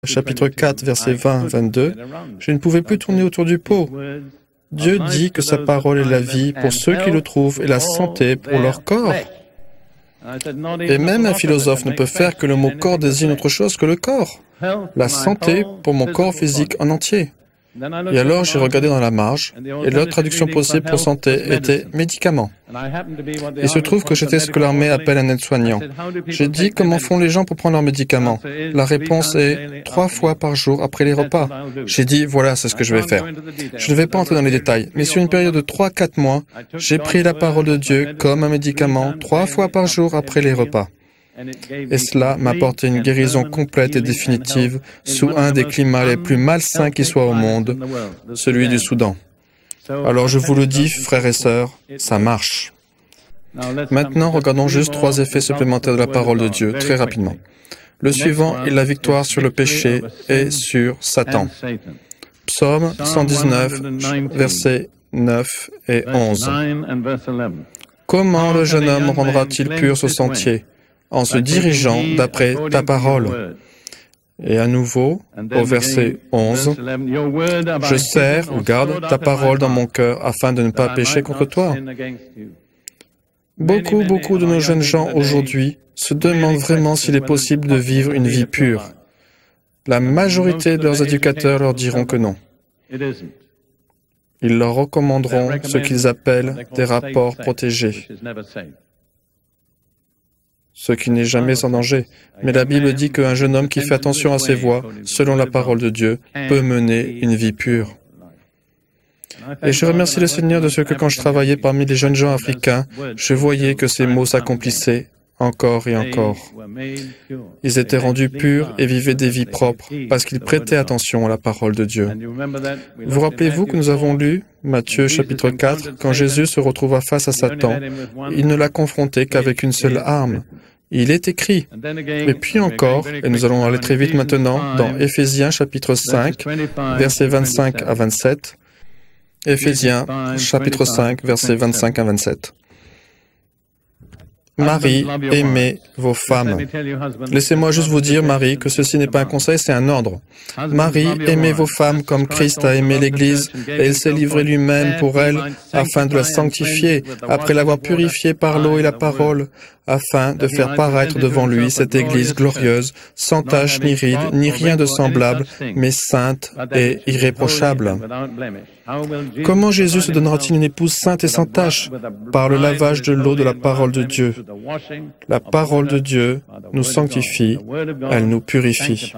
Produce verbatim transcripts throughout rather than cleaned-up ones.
chapitre quatre, versets vingt à vingt-deux, je ne pouvais plus tourner autour du pot. Dieu dit que sa parole est la vie pour ceux qui le trouvent et la santé pour leur corps. Et même un philosophe ne peut faire que le mot corps désigne autre chose que le corps. La santé pour mon corps physique en entier. Et alors j'ai regardé dans la marge, et l'autre traduction possible pour santé était médicament. Il se trouve que j'étais ce que l'armée appelle un aide-soignant. J'ai dit comment font les gens pour prendre leurs médicaments. La réponse est trois fois par jour après les repas. J'ai dit voilà, c'est ce que je vais faire. Je ne vais pas entrer dans les détails, mais sur une période de trois à quatre mois, j'ai pris la parole de Dieu comme un médicament trois fois par jour après les repas. Et cela m'a apporté une guérison complète et définitive sous un des climats les plus malsains qui soient au monde, celui du Soudan. Alors je vous le dis, frères et sœurs, ça marche. Maintenant, regardons juste trois effets supplémentaires de la parole de Dieu, très rapidement. Le suivant est la victoire sur le péché et sur Satan. Psaume cent dix-neuf, versets neuf et onze. Comment le jeune homme rendra-t-il pur ce sentier ? En se dirigeant d'après ta parole. Et à nouveau, au verset onze, « Je serre ou garde ta parole dans mon cœur afin de ne pas pécher contre toi. » Beaucoup, beaucoup de nos jeunes gens aujourd'hui se demandent vraiment s'il est possible de vivre une vie pure. La majorité de leurs éducateurs leur diront que non. Ils leur recommanderont ce qu'ils appellent des rapports protégés, ce qui n'est jamais en danger. Mais la Bible dit qu'un jeune homme qui fait attention à ses voies, selon la parole de Dieu, peut mener une vie pure. Et je remercie le Seigneur de ce que quand je travaillais parmi les jeunes gens africains, je voyais que ces mots s'accomplissaient encore et encore. Ils étaient rendus purs et vivaient des vies propres parce qu'ils prêtaient attention à la parole de Dieu. Vous rappelez-vous que nous avons lu Matthieu chapitre quatre, quand Jésus se retrouva face à Satan, il ne l'a confronté qu'avec une seule arme. Il est écrit. Et puis encore, et nous allons aller très vite maintenant, dans Éphésiens chapitre cinq, versets vingt-cinq à vingt-sept, Éphésiens chapitre cinq, versets vingt-cinq à vingt-sept. Marie, aimez vos femmes. Laissez-moi juste vous dire, Marie, que ceci n'est pas un conseil, c'est un ordre. Marie, aimez vos femmes comme Christ a aimé l'Église, et il s'est livré lui-même pour elle, afin de la sanctifier, après l'avoir purifiée par l'eau et la parole, afin de faire paraître devant lui cette Église glorieuse, sans tache ni ride, ni rien de semblable, mais sainte et irréprochable. Comment Jésus se donnera-t-il une épouse sainte et sans tache? Par le lavage de l'eau de la parole de Dieu. La parole de Dieu nous sanctifie, elle nous purifie.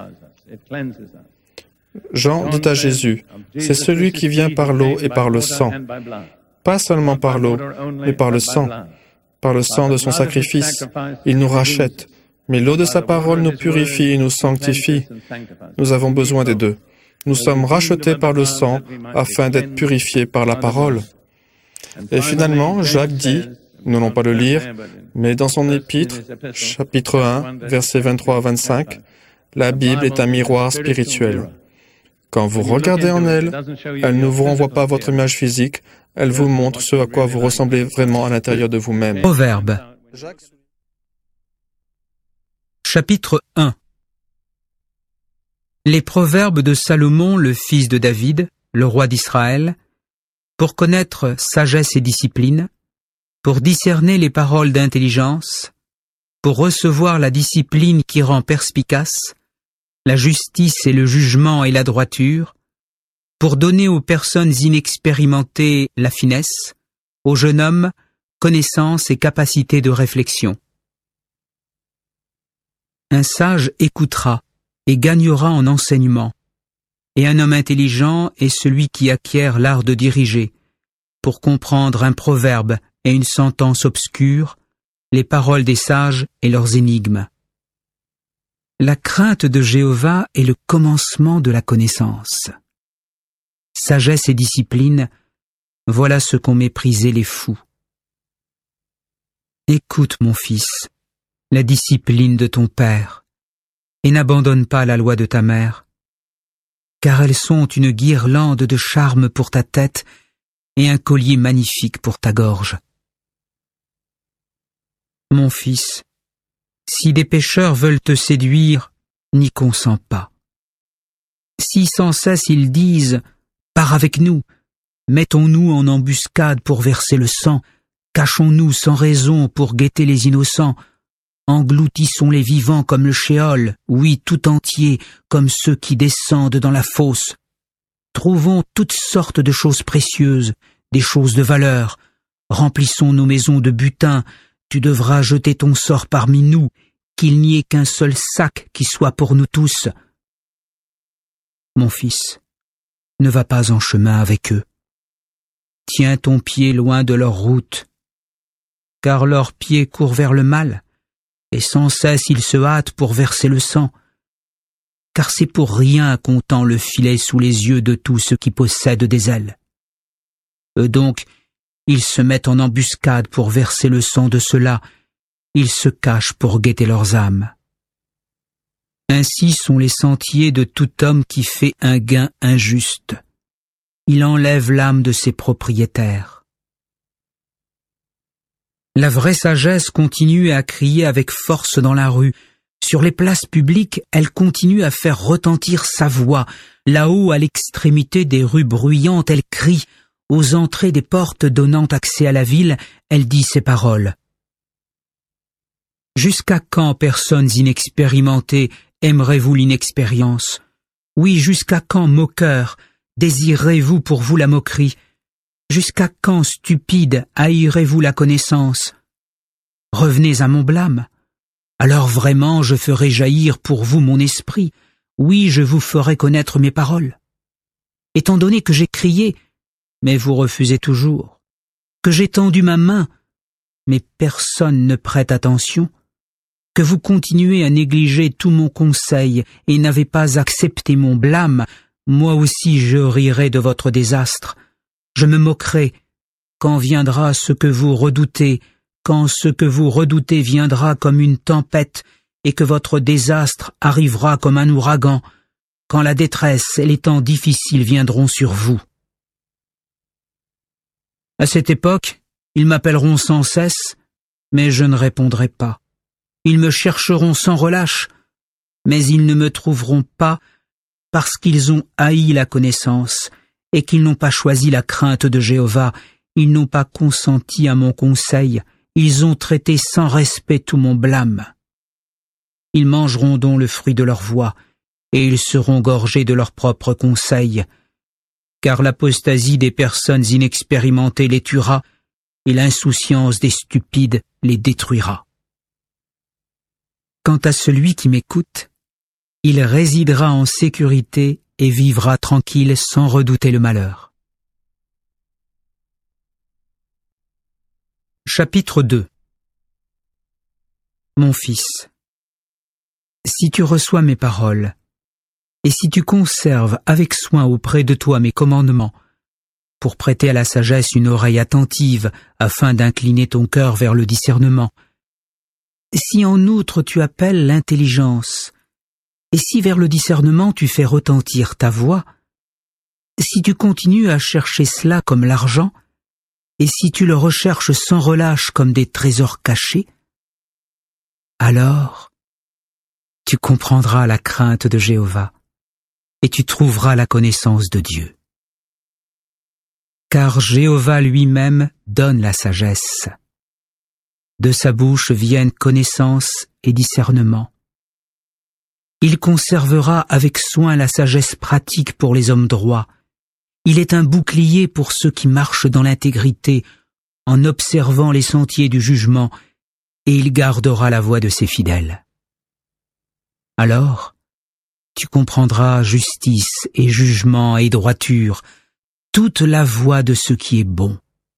Jean dit à Jésus, c'est celui qui vient par l'eau et par le sang. Pas seulement par l'eau, mais par le sang. Par le sang de son sacrifice, il nous rachète. Mais l'eau de sa parole nous purifie et nous sanctifie. Nous avons besoin des deux. Nous sommes rachetés par le sang afin d'être purifiés par la parole. Et finalement, Jacques dit, nous n'allons pas le lire, mais dans son épître, chapitre un, versets vingt-trois à vingt-cinq, la Bible est un miroir spirituel. Quand vous regardez en elle, elle ne vous renvoie pas votre image physique, elle vous montre ce à quoi vous ressemblez vraiment à l'intérieur de vous-même. Proverbes. Chapitre un. Les proverbes de Salomon, le fils de David, le roi d'Israël, pour connaître sagesse et discipline, pour discerner les paroles d'intelligence, pour recevoir la discipline qui rend perspicace, la justice et le jugement et la droiture, pour donner aux personnes inexpérimentées la finesse, aux jeunes hommes connaissance et capacité de réflexion. Un sage écoutera et gagnera en enseignement, et un homme intelligent est celui qui acquiert l'art de diriger, pour comprendre un proverbe et une sentence obscure, les paroles des sages et leurs énigmes. La crainte de Jéhovah est le commencement de la connaissance. Sagesse et discipline, voilà ce qu'ont méprisé les fous. Écoute, mon fils, la discipline de ton père, et n'abandonne pas la loi de ta mère, car elles sont une guirlande de charme pour ta tête et un collier magnifique pour ta gorge. Mon fils, si des pécheurs veulent te séduire, n'y consens pas. Si sans cesse ils disent « Pars avec nous », mettons-nous en embuscade pour verser le sang, cachons-nous sans raison pour guetter les innocents, engloutissons les vivants comme le shéol, oui, tout entier, comme ceux qui descendent dans la fosse. Trouvons toutes sortes de choses précieuses, des choses de valeur, remplissons nos maisons de butin, tu devras jeter ton sort parmi nous, qu'il n'y ait qu'un seul sac qui soit pour nous tous. Mon fils, ne va pas en chemin avec eux. Tiens ton pied loin de leur route, car leurs pieds courent vers le mal, et sans cesse ils se hâtent pour verser le sang, car c'est pour rien qu'on tend le filet sous les yeux de tous ceux qui possèdent des ailes. Eux donc, ils se mettent en embuscade pour verser le sang de ceux-là, ils se cachent pour guetter leurs âmes. Ainsi sont les sentiers de tout homme qui fait un gain injuste. Il enlève l'âme de ses propriétaires. La vraie sagesse continue à crier avec force dans la rue. Sur les places publiques, elle continue à faire retentir sa voix. Là-haut, à l'extrémité des rues bruyantes, elle crie. Aux entrées des portes donnant accès à la ville, elle dit ces paroles. Jusqu'à quand, personnes inexpérimentées, aimerez-vous l'inexpérience? Oui, jusqu'à quand, moqueurs, désirez-vous pour vous la moquerie? Jusqu'à quand, stupides, haïrez-vous la connaissance? Revenez à mon blâme. Alors vraiment je ferai jaillir pour vous mon esprit. Oui, je vous ferai connaître mes paroles. Étant donné que j'ai crié, mais vous refusez toujours, que j'ai tendu ma main, mais personne ne prête attention, que vous continuez à négliger tout mon conseil et n'avez pas accepté mon blâme, moi aussi je rirai de votre désastre. Je me moquerai quand viendra ce que vous redoutez, quand ce que vous redoutez viendra comme une tempête et que votre désastre arrivera comme un ouragan, quand la détresse et les temps difficiles viendront sur vous. À cette époque, ils m'appelleront sans cesse, mais je ne répondrai pas. Ils me chercheront sans relâche, mais ils ne me trouveront pas parce qu'ils ont haï la connaissance et qu'ils n'ont pas choisi la crainte de Jéhovah, ils n'ont pas consenti à mon conseil, ils ont traité sans respect tout mon blâme. Ils mangeront donc le fruit de leur voix, et ils seront gorgés de leurs propres conseils, car l'apostasie des personnes inexpérimentées les tuera, et l'insouciance des stupides les détruira. Quant à celui qui m'écoute, il résidera en sécurité et vivra tranquille sans redouter le malheur. Chapitre deux. Mon fils, si tu reçois mes paroles, et si tu conserves avec soin auprès de toi mes commandements, pour prêter à la sagesse une oreille attentive, afin d'incliner ton cœur vers le discernement, si en outre tu appelles l'intelligence, et si vers le discernement tu fais retentir ta voix, si tu continues à chercher cela comme l'argent, et si tu le recherches sans relâche comme des trésors cachés, alors tu comprendras la crainte de Jéhovah, et tu trouveras la connaissance de Dieu. Car Jéhovah lui-même donne la sagesse. De sa bouche viennent connaissance et discernement. Il conservera avec soin la sagesse pratique pour les hommes droits. Il est un bouclier pour ceux qui marchent dans l'intégrité, en observant les sentiers du jugement, et il gardera la voie de ses fidèles. Alors, tu comprendras justice et jugement et droiture, toute la voie de ce qui est bon.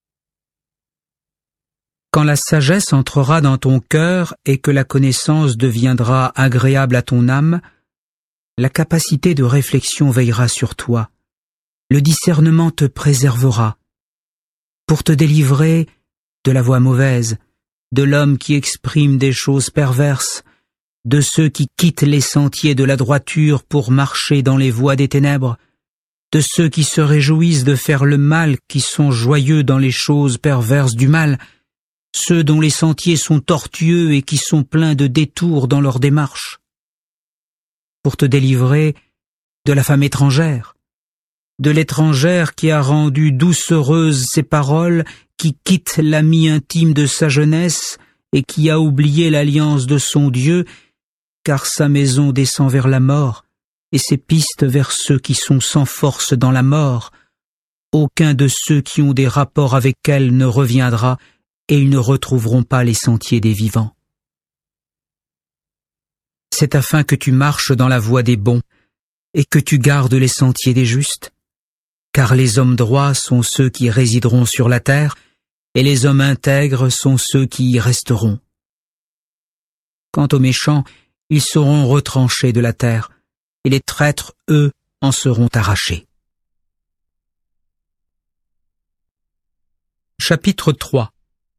Quand la sagesse entrera dans ton cœur et que la connaissance deviendra agréable à ton âme, la capacité de réflexion veillera sur toi, le discernement te préservera, pour te délivrer de la voie mauvaise, de l'homme qui exprime des choses perverses, de ceux qui quittent les sentiers de la droiture pour marcher dans les voies des ténèbres, de ceux qui se réjouissent de faire le mal, qui sont joyeux dans les choses perverses du mal, ceux dont les sentiers sont tortueux et qui sont pleins de détours dans leur démarche. Pour te délivrer, de la femme étrangère, de l'étrangère qui a rendu doucereuses ses paroles, qui quitte l'ami intime de sa jeunesse et qui a oublié l'alliance de son Dieu, car sa maison descend vers la mort et ses pistes vers ceux qui sont sans force dans la mort. Aucun de ceux qui ont des rapports avec elle ne reviendra, et ils ne retrouveront pas les sentiers des vivants. C'est afin que tu marches dans la voie des bons, et que tu gardes les sentiers des justes, car les hommes droits sont ceux qui résideront sur la terre, et les hommes intègres sont ceux qui y resteront. Quant aux méchants, ils seront retranchés de la terre, et les traîtres, eux, en seront arrachés. Chapitre trois.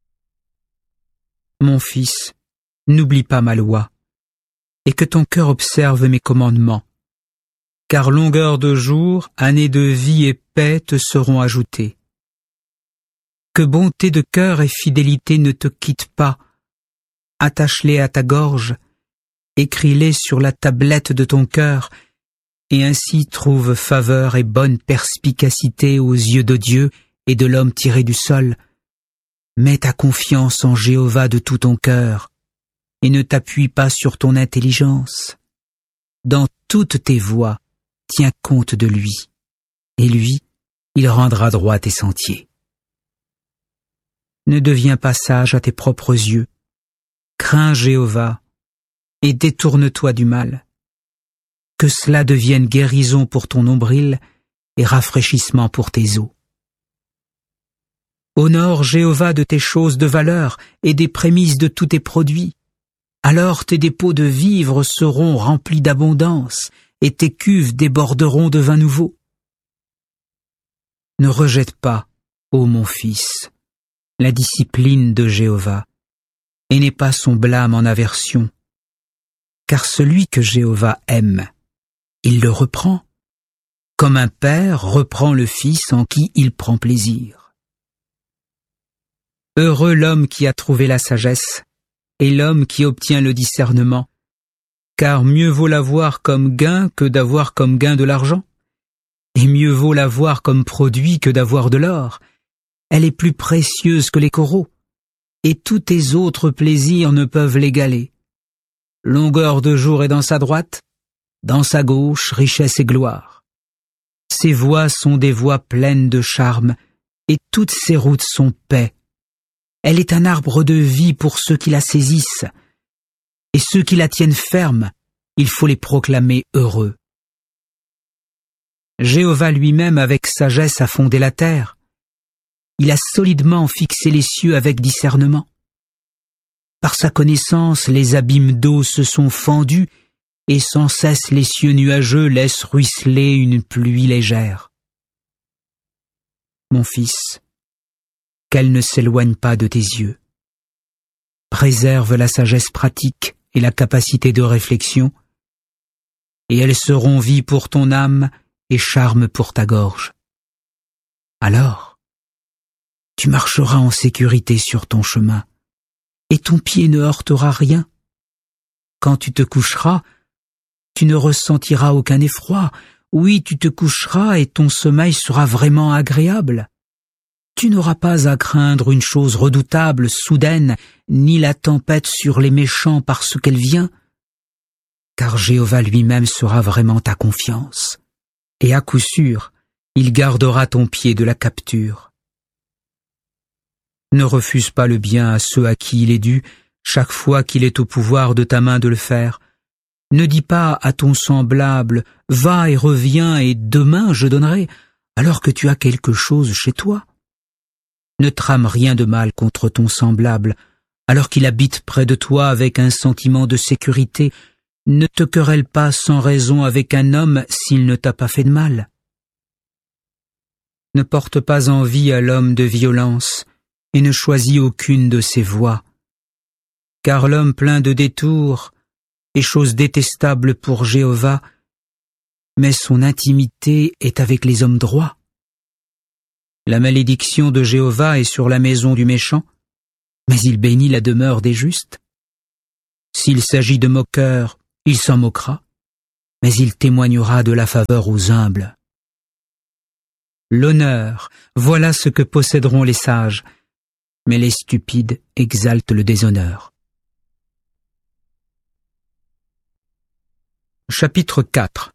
Mon fils, n'oublie pas ma loi, et que ton cœur observe mes commandements, car longueur de jour, années de vie et paix te seront ajoutées. Que bonté de cœur et fidélité ne te quittent pas, attache-les à ta gorge, écris-les sur la tablette de ton cœur, et ainsi trouve faveur et bonne perspicacité aux yeux de Dieu et de l'homme tiré du sol. Mets ta confiance en Jéhovah de tout ton cœur, et ne t'appuie pas sur ton intelligence. Dans toutes tes voies, tiens compte de lui, et lui, il rendra droit tes sentiers. Ne deviens pas sage à tes propres yeux. Crains Jéhovah, et détourne-toi du mal. Que cela devienne guérison pour ton nombril et rafraîchissement pour tes os. Honore Jéhovah de tes choses de valeur et des prémices de tous tes produits. Alors tes dépôts de vivres seront remplis d'abondance et tes cuves déborderont de vin nouveau. Ne rejette pas, ô mon fils, la discipline de Jéhovah, et n'aie pas son blâme en aversion, car celui que Jéhovah aime, il le reprend, comme un père reprend le fils en qui il prend plaisir. Heureux l'homme qui a trouvé la sagesse, et l'homme qui obtient le discernement, car mieux vaut l'avoir comme gain que d'avoir comme gain de l'argent, et mieux vaut l'avoir comme produit que d'avoir de l'or. Elle est plus précieuse que les coraux, et tous tes autres plaisirs ne peuvent l'égaler. Longueur de jour est dans sa droite, dans sa gauche, richesse et gloire. Ses voies sont des voies pleines de charme, et toutes ses routes sont paix. Elle est un arbre de vie pour ceux qui la saisissent, et ceux qui la tiennent ferme, il faut les proclamer heureux. Jéhovah lui-même avec sagesse a fondé la terre. Il a solidement fixé les cieux avec discernement. Par sa connaissance, les abîmes d'eau se sont fendus, et sans cesse les cieux nuageux laissent ruisseler une pluie légère. Mon fils, qu'elle ne s'éloigne pas de tes yeux. Préserve la sagesse pratique et la capacité de réflexion, et elles seront vie pour ton âme et charme pour ta gorge. Alors, tu marcheras en sécurité sur ton chemin, et ton pied ne heurtera rien. Quand tu te coucheras, tu ne ressentiras aucun effroi. Oui, tu te coucheras et ton sommeil sera vraiment agréable. Tu n'auras pas à craindre une chose redoutable, soudaine, ni la tempête sur les méchants parce qu'elle vient, car Jéhovah lui-même sera vraiment ta confiance, et à coup sûr, il gardera ton pied de la capture. Ne refuse pas le bien à ceux à qui il est dû, chaque fois qu'il est au pouvoir de ta main de le faire. Ne dis pas à ton semblable, va et reviens et demain je donnerai, alors que tu as quelque chose chez toi. Ne trame rien de mal contre ton semblable, alors qu'il habite près de toi avec un sentiment de sécurité. Ne te querelle pas sans raison avec un homme s'il ne t'a pas fait de mal. Ne porte pas envie à l'homme de violence, et ne choisis aucune de ses voies. Car l'homme plein de détours est chose détestable pour Jéhovah, mais son intimité est avec les hommes droits. La malédiction de Jéhovah est sur la maison du méchant, mais il bénit la demeure des justes. S'il s'agit de moqueurs, il s'en moquera, mais il témoignera de la faveur aux humbles. L'honneur, voilà ce que posséderont les sages, mais les stupides exaltent le déshonneur. Chapitre quatre.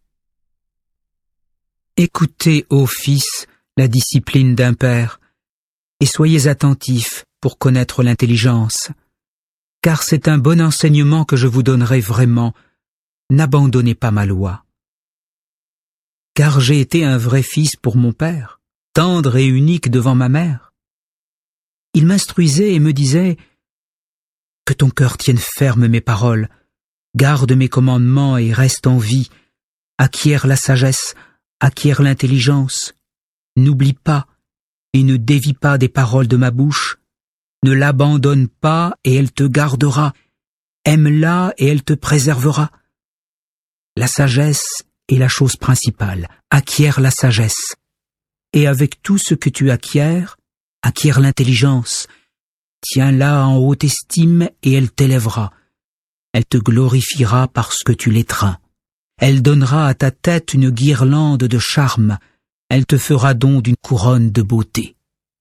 Écoutez, ô fils, la discipline d'un père, et soyez attentifs pour connaître l'intelligence, car c'est un bon enseignement que je vous donnerai vraiment. N'abandonnez pas ma loi. Car j'ai été un vrai fils pour mon père, tendre et unique devant ma mère. Il m'instruisait et me disait « Que ton cœur tienne ferme mes paroles, garde mes commandements et reste en vie, acquiert la sagesse, acquiert l'intelligence, n'oublie pas et ne dévie pas des paroles de ma bouche, ne l'abandonne pas et elle te gardera, aime-la et elle te préservera. La sagesse est la chose principale, acquiert la sagesse. Et avec tout ce que tu acquiers, acquiert l'intelligence. Tiens-la en haute estime et elle t'élèvera. Elle te glorifiera parce que tu l'étreins. Elle donnera à ta tête une guirlande de charme. Elle te fera don d'une couronne de beauté.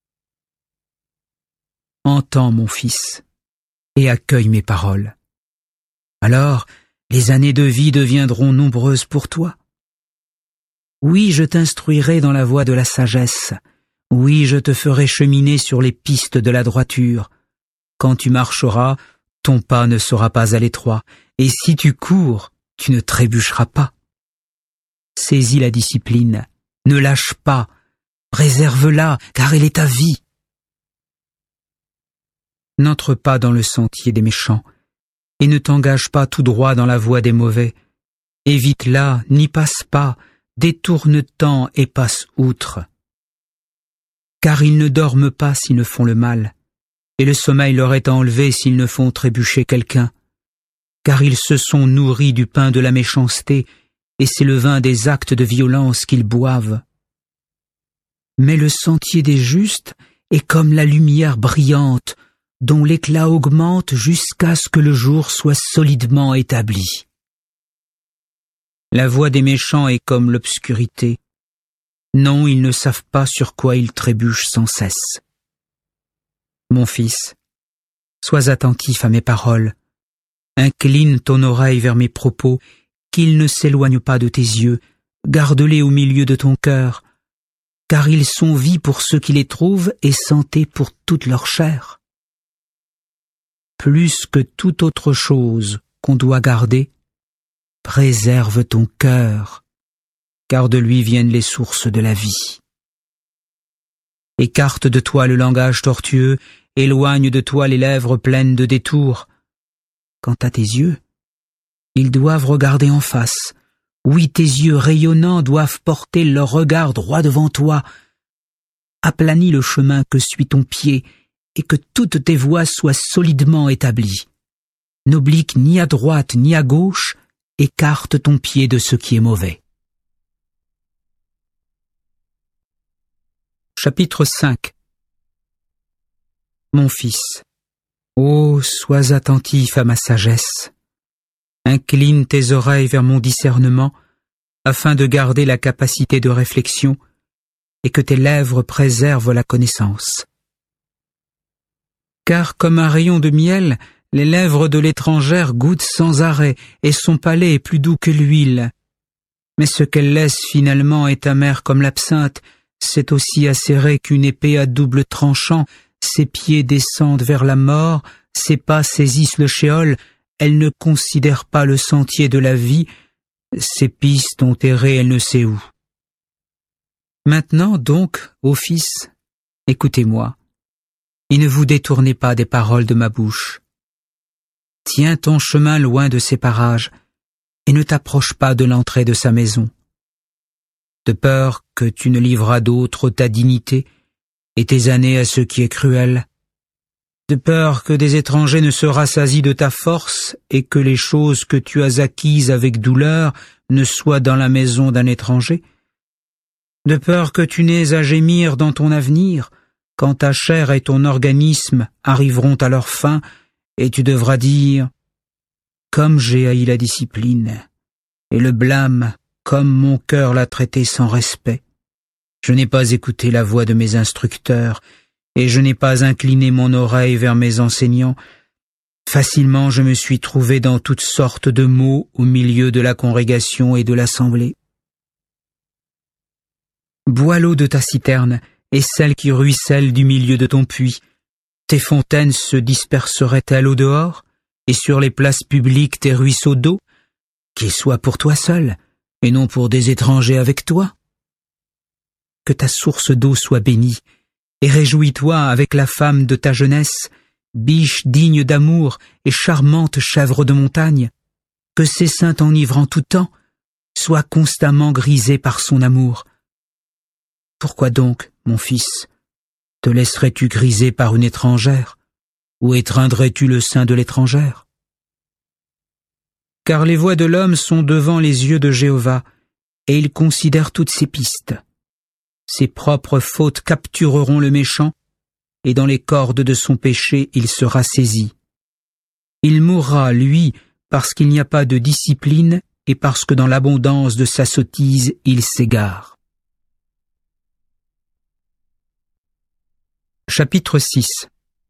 Entends, mon fils, et accueille mes paroles. Alors, les années de vie deviendront nombreuses pour toi. Oui, je t'instruirai dans la voie de la sagesse. Oui, je te ferai cheminer sur les pistes de la droiture. Quand tu marcheras, ton pas ne sera pas à l'étroit, et si tu cours, tu ne trébucheras pas. Saisis la discipline, ne lâche pas, préserve-la, car elle est ta vie. N'entre pas dans le sentier des méchants, et ne t'engage pas tout droit dans la voie des mauvais. Évite-la, n'y passe pas, détourne-t'en et passe outre. Car ils ne dorment pas s'ils ne font le mal, et le sommeil leur est enlevé s'ils ne font trébucher quelqu'un. Car ils se sont nourris du pain de la méchanceté, et c'est le vin des actes de violence qu'ils boivent. Mais le sentier des justes est comme la lumière brillante, dont l'éclat augmente jusqu'à ce que le jour soit solidement établi. La voie des méchants est comme l'obscurité. Non, ils ne savent pas sur quoi ils trébuchent sans cesse. Mon fils, sois attentif à mes paroles. Incline ton oreille vers mes propos, qu'ils ne s'éloignent pas de tes yeux. Garde-les au milieu de ton cœur, car ils sont vie pour ceux qui les trouvent et santé pour toute leur chair. Plus que toute autre chose qu'on doit garder, préserve ton cœur, car de lui viennent les sources de la vie. Écarte de toi le langage tortueux, éloigne de toi les lèvres pleines de détours. Quant à tes yeux, ils doivent regarder en face. Oui, tes yeux rayonnants doivent porter leur regard droit devant toi. Aplanis le chemin que suit ton pied, et que toutes tes voies soient solidement établies. N'oblique ni à droite ni à gauche, écarte ton pied de ce qui est mauvais. Chapitre cinq. Mon fils, ô sois attentif à ma sagesse. Incline tes oreilles vers mon discernement, afin de garder la capacité de réflexion, et que tes lèvres préservent la connaissance. Car comme un rayon de miel, les lèvres de l'étrangère goûtent sans arrêt, et son palais est plus doux que l'huile. Mais ce qu'elle laisse finalement est amer comme l'absinthe, c'est aussi acéré qu'une épée à double tranchant, ses pieds descendent vers la mort, ses pas saisissent le shéol, elle ne considère pas le sentier de la vie, ses pistes ont erré elle ne sait où. Maintenant donc, ô fils, écoutez-moi, et ne vous détournez pas des paroles de ma bouche. Tiens ton chemin loin de ses parages, et ne t'approche pas de l'entrée de sa maison. De peur que tu ne livres à d'autres ta dignité, et tes années à ce qui est cruel. De peur que des étrangers ne se rassasient de ta force, et que les choses que tu as acquises avec douleur ne soient dans la maison d'un étranger. De peur que tu n'aies à gémir dans ton avenir, quand ta chair et ton organisme arriveront à leur fin, et tu devras dire « Comme j'ai haï la discipline, et le blâme comme mon cœur l'a traité sans respect. Je n'ai pas écouté la voix de mes instructeurs, et je n'ai pas incliné mon oreille vers mes enseignants. Facilement je me suis trouvé dans toutes sortes de maux au milieu de la congrégation et de l'assemblée. Bois l'eau de ta citerne, et celle qui ruisselle du milieu de ton puits. Tes fontaines se disperseraient-elles au dehors, et sur les places publiques tes ruisseaux d'eau, qu'ils soient pour toi seul, et non pour des étrangers avec toi? Que ta source d'eau soit bénie, et réjouis-toi avec la femme de ta jeunesse, biche digne d'amour et charmante chèvre de montagne, que ses seins t'enivrent en tout temps, soient constamment grisés par son amour. Pourquoi donc, mon fils, te laisserais-tu griser par une étrangère, ou étreindrais-tu le sein de l'étrangère? Car les voies de l'homme sont devant les yeux de Jéhovah, et il considère toutes ses pistes. Ses propres fautes captureront le méchant, et dans les cordes de son péché il sera saisi. Il mourra, lui, parce qu'il n'y a pas de discipline, et parce que dans l'abondance de sa sottise il s'égare. Chapitre six.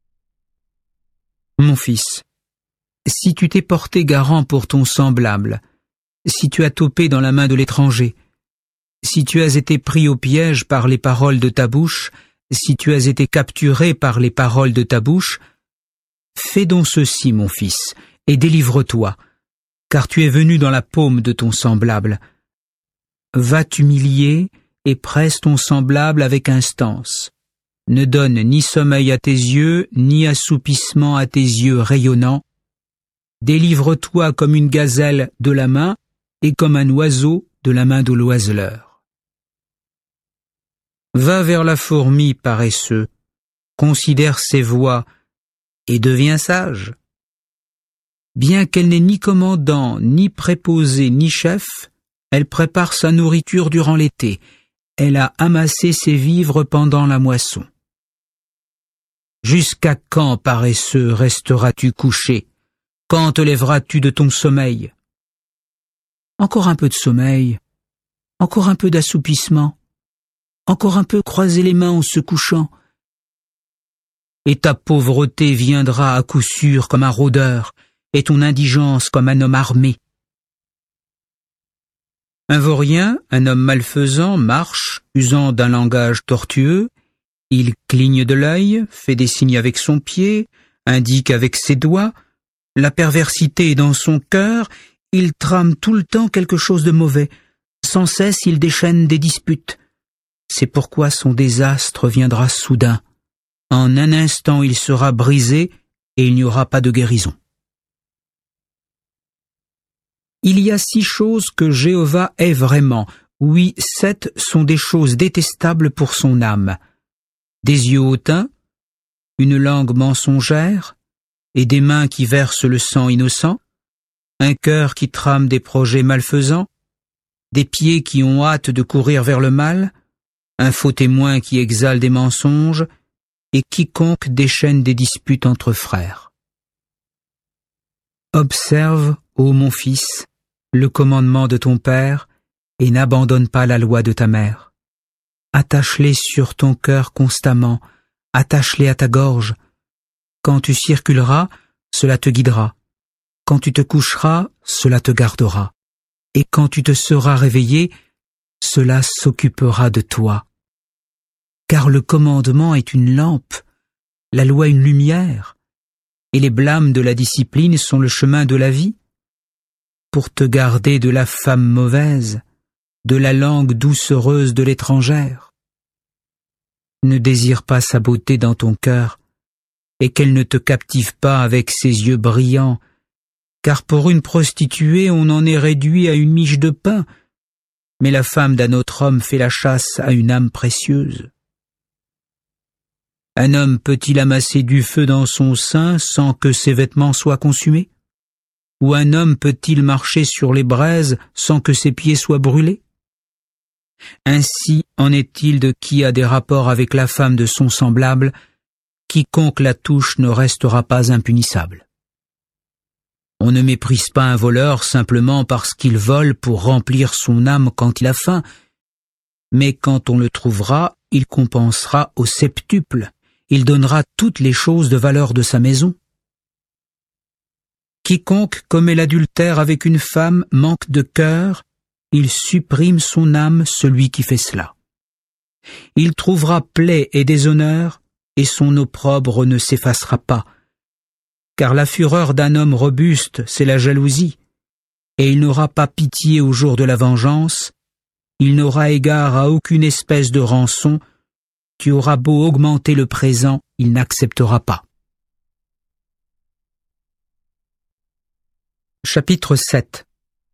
Mon fils, si tu t'es porté garant pour ton semblable, si tu as topé dans la main de l'étranger, si tu as été pris au piège par les paroles de ta bouche, si tu as été capturé par les paroles de ta bouche, fais donc ceci, mon fils, et délivre-toi, car tu es venu dans la paume de ton semblable. Va t'humilier et presse ton semblable avec instance. Ne donne ni sommeil à tes yeux, ni assoupissement à tes yeux rayonnants. Délivre-toi comme une gazelle de la main, et comme un oiseau de la main de l'oiseleur. Va vers la fourmi paresseux, considère ses voies, et deviens sage. Bien qu'elle n'ait ni commandant, ni préposé, ni chef, elle prépare sa nourriture durant l'été, elle a amassé ses vivres pendant la moisson. Jusqu'à quand, paresseux, resteras-tu couché? Quand te lèveras-tu de ton sommeil? Encore un peu de sommeil, encore un peu d'assoupissement, encore un peu croiser les mains en se couchant. Et ta pauvreté viendra à coup sûr comme un rôdeur, et ton indigence comme un homme armé. Un vaurien, un homme malfaisant, marche, usant d'un langage tortueux. Il cligne de l'œil, fait des signes avec son pied, indique avec ses doigts. La perversité est dans son cœur, il trame tout le temps quelque chose de mauvais. Sans cesse, il déchaîne des disputes. C'est pourquoi son désastre viendra soudain. En un instant, il sera brisé et il n'y aura pas de guérison. Il y a six choses que Jéhovah hait vraiment. Oui, sept sont des choses détestables pour son âme. Des yeux hautains, une langue mensongère, et des mains qui versent le sang innocent, un cœur qui trame des projets malfaisants, des pieds qui ont hâte de courir vers le mal, un faux témoin qui exhale des mensonges, et quiconque déchaîne des disputes entre frères. Observe, ô mon fils, le commandement de ton père, et n'abandonne pas la loi de ta mère. Attache-les sur ton cœur constamment, attache-les à ta gorge. Quand tu circuleras, cela te guidera. Quand tu te coucheras, cela te gardera. Et quand tu te seras réveillé, cela s'occupera de toi. Car le commandement est une lampe, la loi une lumière, et les blâmes de la discipline sont le chemin de la vie. Pour te garder de la femme mauvaise, de la langue doucereuse de l'étrangère. Ne désire pas sa beauté dans ton cœur, et qu'elle ne te captive pas avec ses yeux brillants, car pour une prostituée on en est réduit à une miche de pain, mais la femme d'un autre homme fait la chasse à une âme précieuse. Un homme peut-il amasser du feu dans son sein sans que ses vêtements soient consumés? Ou un homme peut-il marcher sur les braises sans que ses pieds soient brûlés? Ainsi en est-il de qui a des rapports avec la femme de son semblable, quiconque la touche ne restera pas impunissable. On ne méprise pas un voleur simplement parce qu'il vole pour remplir son âme quand il a faim, mais quand on le trouvera, il compensera au septuple, il donnera toutes les choses de valeur de sa maison. Quiconque commet l'adultère avec une femme manque de cœur, il supprime son âme, celui qui fait cela. Il trouvera plaie et déshonneur, et son opprobre ne s'effacera pas. Car la fureur d'un homme robuste, c'est la jalousie, et il n'aura pas pitié au jour de la vengeance, il n'aura égard à aucune espèce de rançon, tu auras beau augmenter le présent, il n'acceptera pas. Chapitre sept.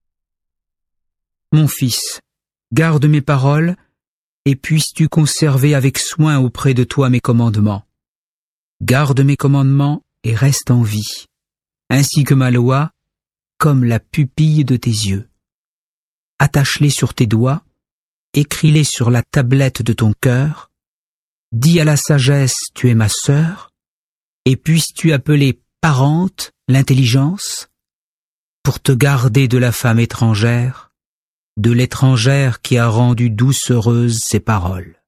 Mon fils, garde mes paroles, et puisses-tu conserver avec soin auprès de toi mes commandements. Garde mes commandements et reste en vie, ainsi que ma loi, comme la pupille de tes yeux. Attache-les sur tes doigts, écris-les sur la tablette de ton cœur, dis à la sagesse, tu es ma sœur, et puisses-tu appeler parente l'intelligence, pour te garder de la femme étrangère, de l'étrangère qui a rendu doucereuses ses paroles.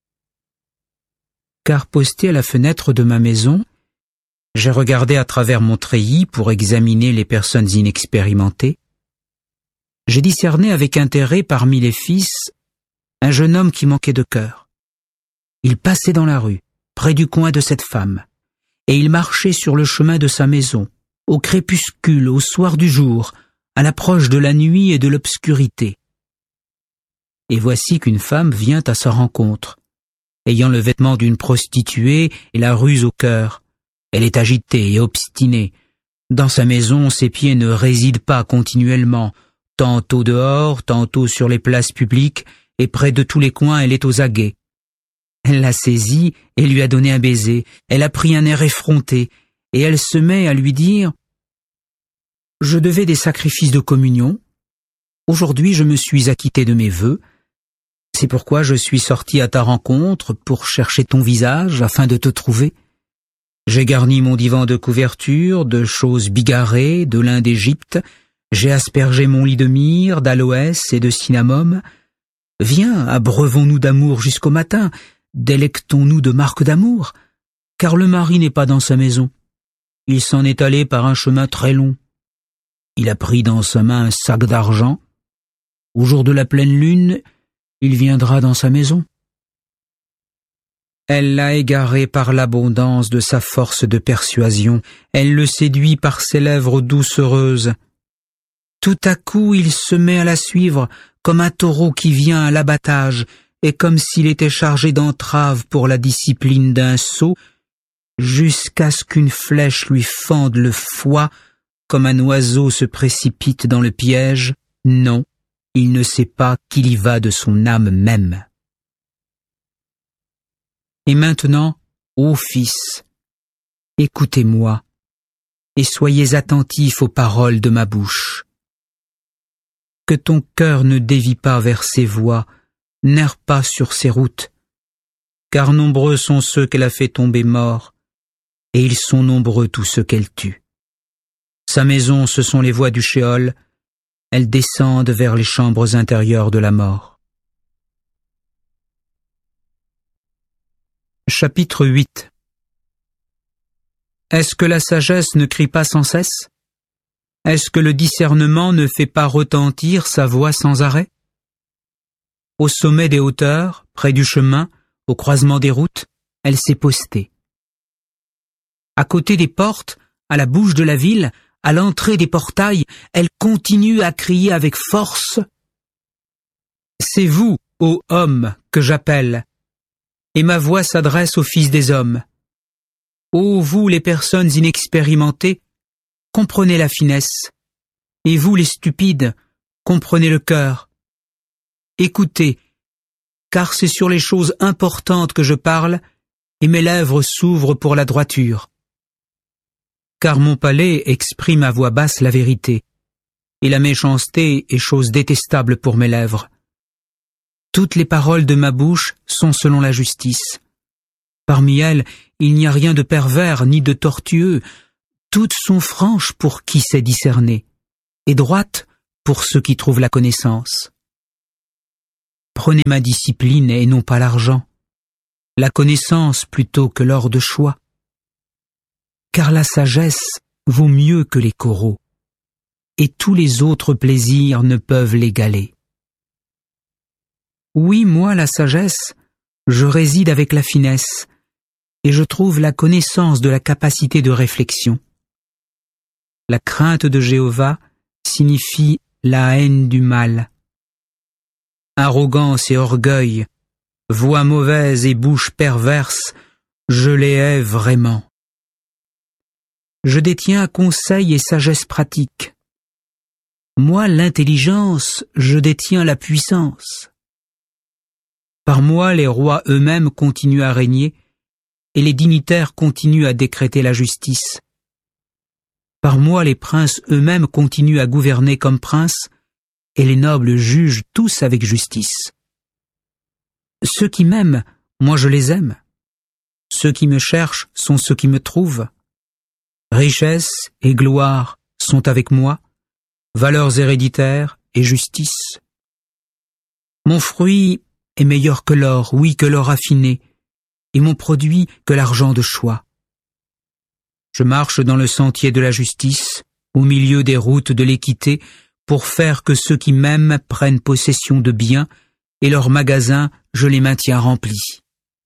Car posté à la fenêtre de ma maison, j'ai regardé à travers mon treillis pour examiner les personnes inexpérimentées. J'ai discerné avec intérêt parmi les fils un jeune homme qui manquait de cœur. Il passait dans la rue, près du coin de cette femme, et il marchait sur le chemin de sa maison, au crépuscule, au soir du jour, à l'approche de la nuit et de l'obscurité. Et voici qu'une femme vient à sa rencontre, ayant le vêtement d'une prostituée et la ruse au cœur. Elle est agitée et obstinée. Dans sa maison, ses pieds ne résident pas continuellement, tantôt dehors, tantôt sur les places publiques, et près de tous les coins elle est aux aguets. Elle l'a saisie et lui a donné un baiser. Elle a pris un air effronté, et elle se met à lui dire « Je devais des sacrifices de communion. Aujourd'hui je me suis acquitté de mes vœux. C'est pourquoi je suis sorti à ta rencontre pour chercher ton visage afin de te trouver. J'ai garni mon divan de couverture, de choses bigarrées, de lin d'Égypte. J'ai aspergé mon lit de myrrhe, d'aloès et de cinnamome. Viens, abreuvons-nous d'amour jusqu'au matin, délectons-nous de marques d'amour, car le mari n'est pas dans sa maison. Il s'en est allé par un chemin très long. Il a pris dans sa main un sac d'argent. Au jour de la pleine lune, il viendra dans sa maison. » Elle l'a égaré par l'abondance de sa force de persuasion, elle le séduit par ses lèvres doucereuses. Tout à coup il se met à la suivre, comme un taureau qui vient à l'abattage, et comme s'il était chargé d'entraves pour la discipline d'un sot, jusqu'à ce qu'une flèche lui fende le foie, comme un oiseau se précipite dans le piège. Non, il ne sait pas qu'il y va de son âme même. Et maintenant, ô fils, écoutez-moi, et soyez attentifs aux paroles de ma bouche. Que ton cœur ne dévie pas vers ses voies, n'erre pas sur ses routes, car nombreux sont ceux qu'elle a fait tomber morts, et ils sont nombreux tous ceux qu'elle tue. Sa maison, ce sont les voies du Shéol, elles descendent vers les chambres intérieures de la mort. Chapitre huit. Est-ce que la sagesse ne crie pas sans cesse? Est-ce que le discernement ne fait pas retentir sa voix sans arrêt? Au sommet des hauteurs, près du chemin, au croisement des routes, elle s'est postée. À côté des portes, à la bouche de la ville, à l'entrée des portails, elle continue à crier avec force « C'est vous, ô hommes, que j'appelle !» Et ma voix s'adresse aux fils des hommes. Ô vous les personnes inexpérimentées, comprenez la finesse, et vous les stupides, comprenez le cœur. Écoutez, car c'est sur les choses importantes que je parle, et mes lèvres s'ouvrent pour la droiture. Car mon palais exprime à voix basse la vérité, et la méchanceté est chose détestable pour mes lèvres. Toutes les paroles de ma bouche sont selon la justice. Parmi elles, il n'y a rien de pervers ni de tortueux. toutes sont franches pour qui sait discerner, et droites pour ceux qui trouvent la connaissance. Prenez ma discipline et non pas l'argent, la connaissance plutôt que l'or de choix. Car la sagesse vaut mieux que les coraux, et tous les autres plaisirs ne peuvent l'égaler. Oui, moi, la sagesse, je réside avec la finesse, et je trouve la connaissance de la capacité de réflexion. La crainte de Jéhovah signifie la haine du mal. Arrogance et orgueil, voix mauvaise et bouche perverse, je les hais vraiment. Je détiens conseil et sagesse pratique. Moi, l'intelligence, je détiens la puissance. Par moi, les rois eux-mêmes continuent à régner, et les dignitaires continuent à décréter la justice. Par moi, les princes eux-mêmes continuent à gouverner comme princes, et les nobles jugent tous avec justice. Ceux qui m'aiment, moi je les aime. Ceux qui me cherchent sont ceux qui me trouvent. Richesse et gloire sont avec moi, valeurs héréditaires et justice. Mon fruit est meilleur que l'or, oui, que l'or affiné, et mon produit que l'argent de choix. Je marche dans le sentier de la justice, au milieu des routes de l'équité, pour faire que ceux qui m'aiment prennent possession de biens, et leurs magasins, je les maintiens remplis.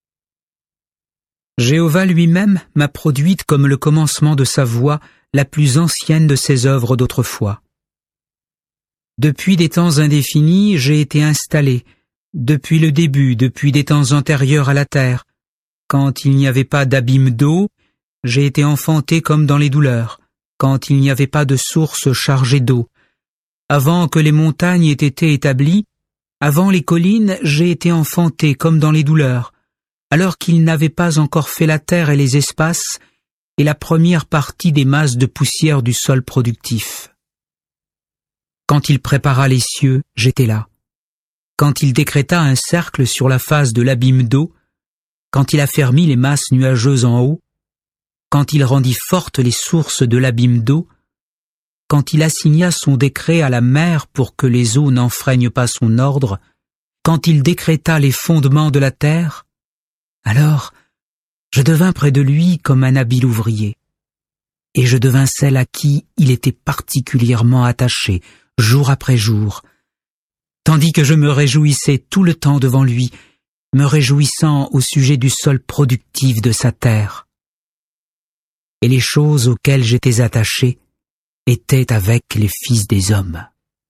Jéhovah lui-même m'a produite comme le commencement de sa voix, la plus ancienne de ses œuvres d'autrefois. Depuis des temps indéfinis, j'ai été installé, depuis le début, depuis des temps antérieurs à la terre. Quand il n'y avait pas d'abîme d'eau, j'ai été enfanté comme dans les douleurs, quand il n'y avait pas de source chargée d'eau. Avant que les montagnes aient été établies, avant les collines, j'ai été enfanté comme dans les douleurs, alors qu'il n'avait pas encore fait la terre et les espaces, et la première partie des masses de poussière du sol productif. Quand il prépara les cieux, j'étais là. Quand il décréta un cercle sur la face de l'abîme d'eau, quand il affermit les masses nuageuses en haut, quand il rendit fortes les sources de l'abîme d'eau, quand il assigna son décret à la mer pour que les eaux n'enfreignent pas son ordre, quand il décréta les fondements de la terre, alors je devins près de lui comme un habile ouvrier, et je devins celle à qui il était particulièrement attaché, jour après jour, tandis que je me réjouissais tout le temps devant lui, me réjouissant au sujet du sol productif de sa terre. Et les choses auxquelles j'étais attaché étaient avec les fils des hommes.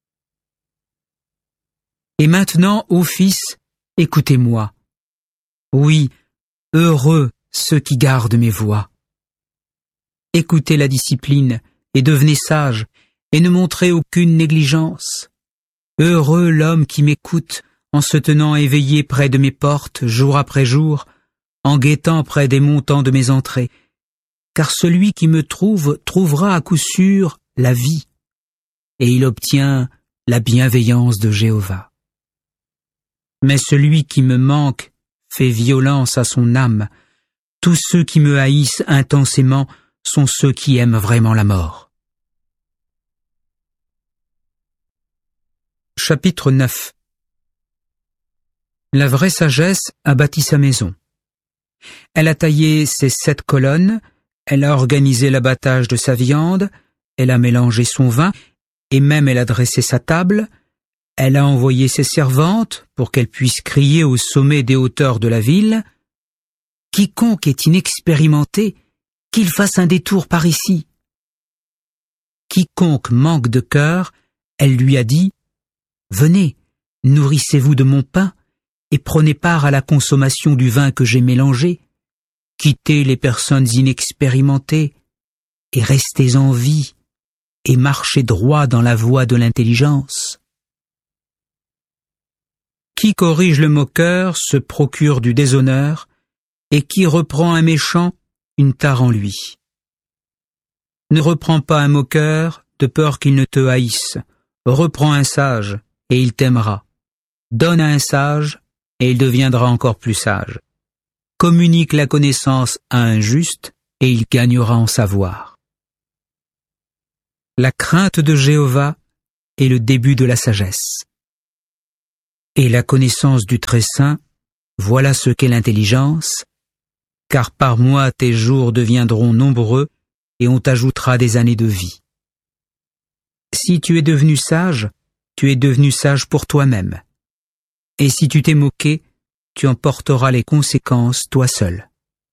Et maintenant, ô fils, écoutez-moi. Oui, heureux ceux qui gardent mes voies. Écoutez la discipline et devenez sages, et ne montrez aucune négligence. Heureux l'homme qui m'écoute en se tenant éveillé près de mes portes jour après jour, en guettant près des montants de mes entrées, car celui qui me trouve trouvera à coup sûr la vie, et il obtient la bienveillance de Jéhovah. Mais celui qui me manque fait violence à son âme. Tous ceux qui me haïssent intensément sont ceux qui aiment vraiment la mort. Chapitre neuf. La vraie sagesse a bâti sa maison. Elle a taillé ses sept colonnes, elle a organisé l'abattage de sa viande, elle a mélangé son vin, et même elle a dressé sa table, elle a envoyé ses servantes pour qu'elles puissent crier au sommet des hauteurs de la ville « Quiconque est inexpérimenté, qu'il fasse un détour par ici. » Quiconque manque de cœur, elle lui a dit « Venez, nourrissez-vous de mon pain, et prenez part à la consommation du vin que j'ai mélangé. Quittez les personnes inexpérimentées, et restez en vie, et marchez droit dans la voie de l'intelligence. Qui corrige le moqueur se procure du déshonneur, et qui reprend un méchant, une tare en lui. Ne reprends pas un moqueur, de peur qu'il ne te haïsse. Reprends un sage, et il t'aimera. Donne à un sage, et il deviendra encore plus sage. Communique la connaissance à un juste, et il gagnera en savoir. La crainte de Jéhovah est le début de la sagesse. Et la connaissance du Très-Saint, voilà ce qu'est l'intelligence, car par moi tes jours deviendront nombreux et on t'ajoutera des années de vie. Si tu es devenu sage, tu es devenu sage pour toi-même. Et si tu t'es moqué, tu en porteras les conséquences toi seul.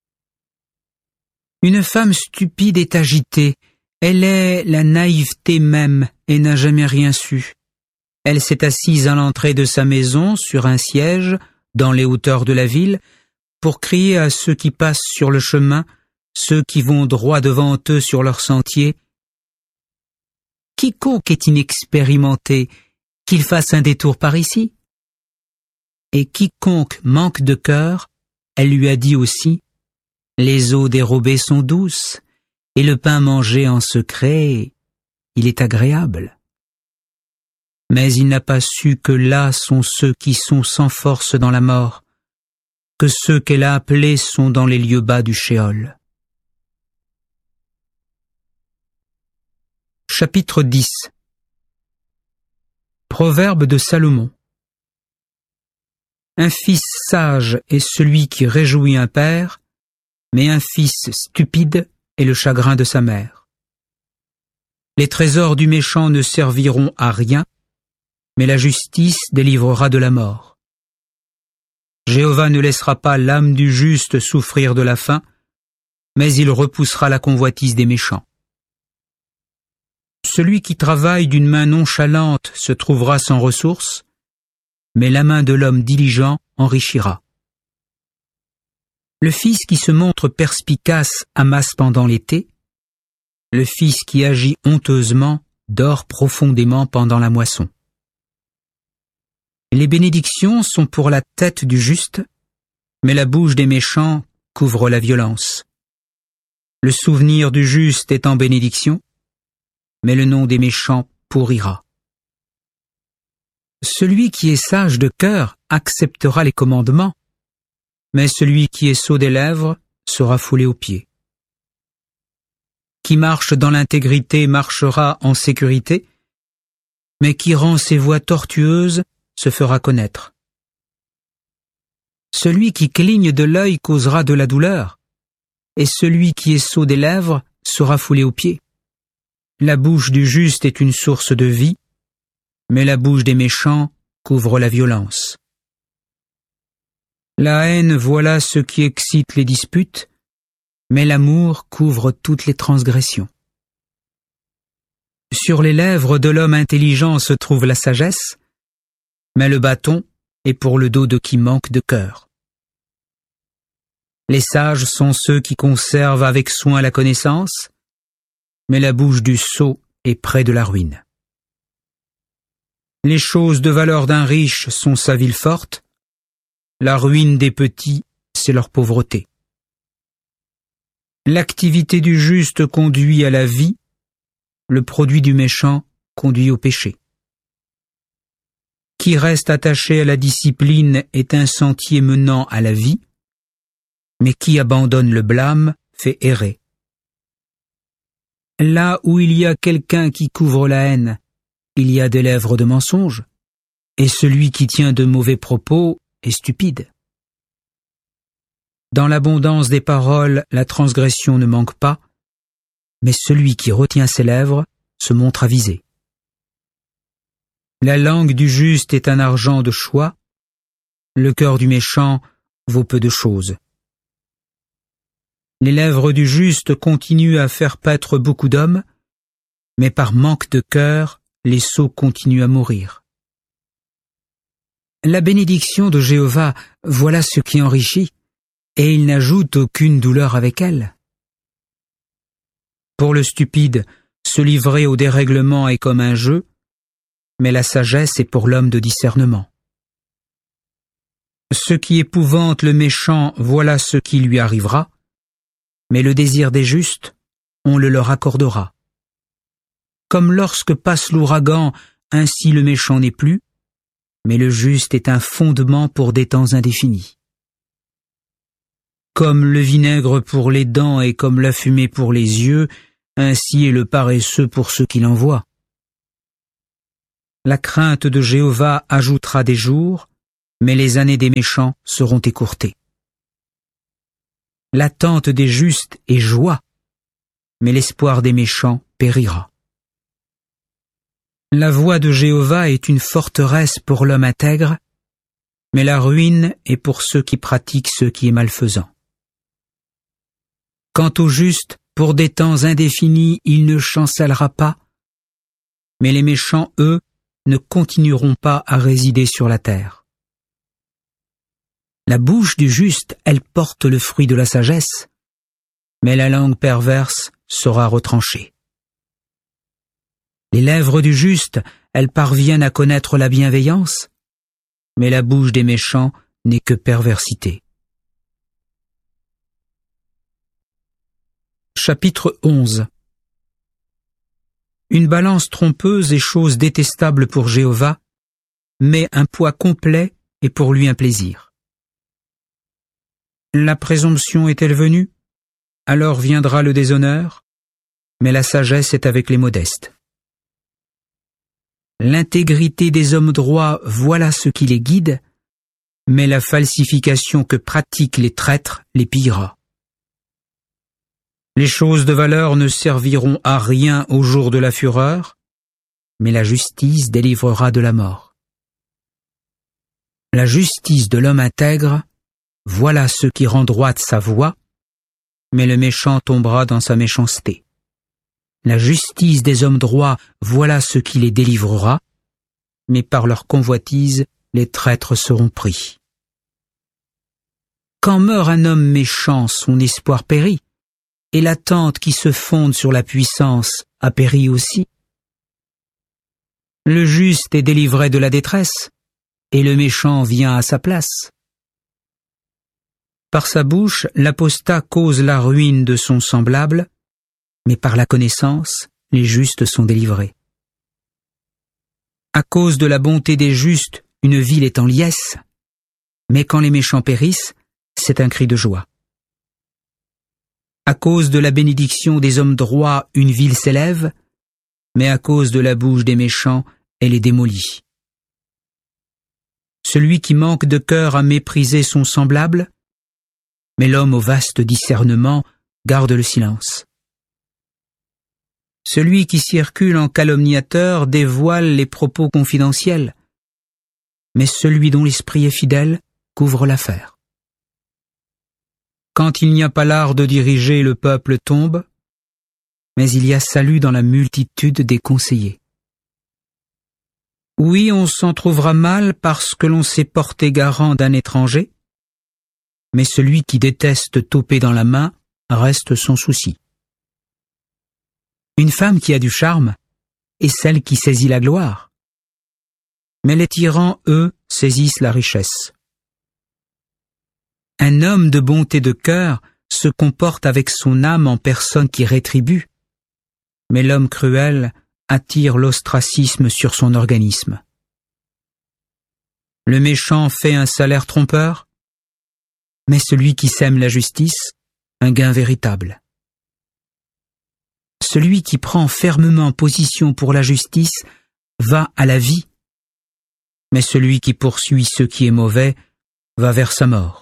Une femme stupide est agitée, elle est la naïveté même et n'a jamais rien su. Elle s'est assise à l'entrée de sa maison sur un siège dans les hauteurs de la ville pour crier à ceux qui passent sur le chemin, ceux qui vont droit devant eux sur leur sentier. Quiconque est inexpérimenté, qu'il fasse un détour par ici. Et quiconque manque de cœur, elle lui a dit aussi, les eaux dérobées sont douces, et le pain mangé en secret, il est agréable. Mais il n'a pas su que là sont ceux qui sont sans force dans la mort, que ceux qu'elle a appelés sont dans les lieux bas du Sheol. Chapitre dix. Proverbe de Salomon. Un fils sage est celui qui réjouit un père, mais un fils stupide est le chagrin de sa mère. Les trésors du méchant ne serviront à rien, mais la justice délivrera de la mort. Jéhovah ne laissera pas l'âme du juste souffrir de la faim, mais il repoussera la convoitise des méchants. Celui qui travaille d'une main nonchalante se trouvera sans ressources, mais la main de l'homme diligent enrichira. Le fils qui se montre perspicace amasse pendant l'été, le fils qui agit honteusement dort profondément pendant la moisson. Les bénédictions sont pour la tête du juste, mais la bouche des méchants couvre la violence. Le souvenir du juste est en bénédiction, mais le nom des méchants pourrira. Celui qui est sage de cœur acceptera les commandements, mais celui qui est sot des lèvres sera foulé aux pieds. Qui marche dans l'intégrité marchera en sécurité, mais qui rend ses voies tortueuses se fera connaître. Celui qui cligne de l'œil causera de la douleur, et celui qui est sot des lèvres sera foulé aux pieds. La bouche du juste est une source de vie, mais la bouche des méchants couvre la violence. La haine, voilà ce qui excite les disputes, mais l'amour couvre toutes les transgressions. Sur les lèvres de l'homme intelligent se trouve la sagesse, mais le bâton est pour le dos de qui manque de cœur. Les sages sont ceux qui conservent avec soin la connaissance, mais la bouche du sot est près de la ruine. Les choses de valeur d'un riche sont sa ville forte, la ruine des petits, c'est leur pauvreté. L'activité du juste conduit à la vie, le produit du méchant conduit au péché. Qui reste attaché à la discipline est un sentier menant à la vie, mais qui abandonne le blâme fait errer. Là où il y a quelqu'un qui couvre la haine, il y a des lèvres de mensonge, et celui qui tient de mauvais propos est stupide. Dans l'abondance des paroles, la transgression ne manque pas, mais celui qui retient ses lèvres se montre avisé. La langue du juste est un argent de choix, le cœur du méchant vaut peu de choses. Les lèvres du juste continuent à faire paître beaucoup d'hommes, mais par manque de cœur, les sots continuent à mourir. La bénédiction de Jéhovah, voilà ce qui enrichit, et il n'ajoute aucune douleur avec elle. Pour le stupide, se livrer au dérèglement est comme un jeu, mais la sagesse est pour l'homme de discernement. Ce qui épouvante le méchant, voilà ce qui lui arrivera, mais le désir des justes, on le leur accordera. Comme lorsque passe l'ouragan, ainsi le méchant n'est plus, mais le juste est un fondement pour des temps indéfinis. Comme le vinaigre pour les dents et comme la fumée pour les yeux, ainsi est le paresseux pour ceux qui l'envoient. La crainte de Jéhovah ajoutera des jours, mais les années des méchants seront écourtées. L'attente des justes est joie, mais l'espoir des méchants périra. La voie de Jéhovah est une forteresse pour l'homme intègre, mais la ruine est pour ceux qui pratiquent ce qui est malfaisant. Quant au juste, pour des temps indéfinis, il ne chancellera pas, mais les méchants, eux, ne continueront pas à résider sur la terre. La bouche du juste, elle porte le fruit de la sagesse, mais la langue perverse sera retranchée. Les lèvres du juste, elles parviennent à connaître la bienveillance, mais la bouche des méchants n'est que perversité. Chapitre onze. Une balance trompeuse est chose détestable pour Jéhovah, mais un poids complet est pour lui un plaisir. La présomption est-elle venue? Alors viendra le déshonneur, mais la sagesse est avec les modestes. L'intégrité des hommes droits, voilà ce qui les guide, mais la falsification que pratiquent les traîtres les pillera. Les choses de valeur ne serviront à rien au jour de la fureur, mais la justice délivrera de la mort. La justice de l'homme intègre, voilà ce qui rend droite sa voie, mais le méchant tombera dans sa méchanceté. La justice des hommes droits, voilà ce qui les délivrera, mais par leur convoitise, les traîtres seront pris. Quand meurt un homme méchant, son espoir périt, et l'attente qui se fonde sur la puissance a péri aussi. Le juste est délivré de la détresse, et le méchant vient à sa place. Par sa bouche, l'apostat cause la ruine de son semblable, mais par la connaissance, les justes sont délivrés. À cause de la bonté des justes, une ville est en liesse, mais quand les méchants périssent, c'est un cri de joie. À cause de la bénédiction des hommes droits, une ville s'élève, mais à cause de la bouche des méchants, elle est démolie. Celui qui manque de cœur a méprisé son semblable, mais l'homme au vaste discernement garde le silence. Celui qui circule en calomniateur dévoile les propos confidentiels, mais celui dont l'esprit est fidèle couvre l'affaire. Quand il n'y a pas l'art de diriger, le peuple tombe, mais il y a salut dans la multitude des conseillers. Oui, on s'en trouvera mal parce que l'on s'est porté garant d'un étranger, mais celui qui déteste toper dans la main reste sans souci. Une femme qui a du charme est celle qui saisit la gloire, mais les tyrans, eux, saisissent la richesse. Un homme de bonté de cœur se comporte avec son âme en personne qui rétribue, mais l'homme cruel attire l'ostracisme sur son organisme. Le méchant fait un salaire trompeur, mais celui qui sème la justice, un gain véritable. Celui qui prend fermement position pour la justice va à la vie, mais celui qui poursuit ce qui est mauvais va vers sa mort.